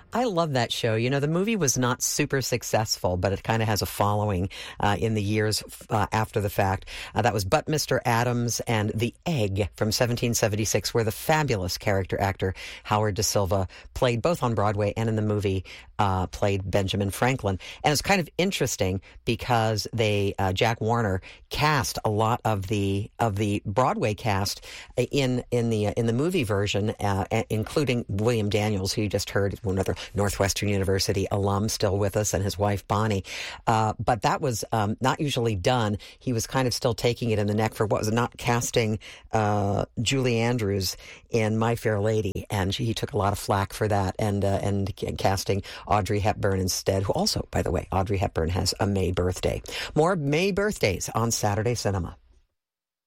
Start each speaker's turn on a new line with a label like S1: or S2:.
S1: I love that show. You know, the movie was not super successful, but it kind of has a following in the years after the fact. That was But Mr. Adams and The Egg from 1776, where the fabulous character actor Howard Da Silva played both on Broadway and in the movie, played Benjamin Franklin. And it's kind of interesting because Jack Warner cast a lot of the Broadway cast in the movie version, including William Daniels, who you just heard, another Northwestern University alum, still with us, and his wife Bonnie. But that was not usually done. He was kind of still taking it in the neck for what was not casting Julie Andrews in My Fair Lady, and he took a lot of flack for that, and casting Audrey Hepburn instead, who also, by the way, Audrey Hepburn has a May birthday. More May birthdays on Saturday Cinema.